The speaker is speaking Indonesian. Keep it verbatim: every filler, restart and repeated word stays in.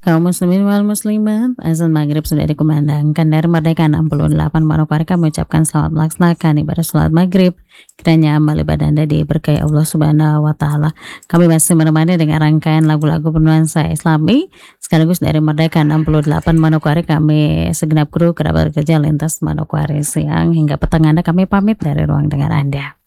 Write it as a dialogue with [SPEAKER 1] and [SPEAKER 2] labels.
[SPEAKER 1] Kaum muslimin wal muslimat, azan maghrib sudah dikumandangkan dari Merdeka enam puluh delapan Manokwari kami ucapkan selamat melaksanakan ibadah sholat maghrib. Kiranya amal ibadah Anda diberkahi Allah Subhanahu wa Ta'ala. Kami masih menemani dengan rangkaian lagu-lagu bernuansa Islami sekaligus dari Merdeka enam puluh delapan Manokwari kami segenap kru kerabat kerja lintas Manokwari siang hingga petang Anda kami pamit dari ruang dengar Anda.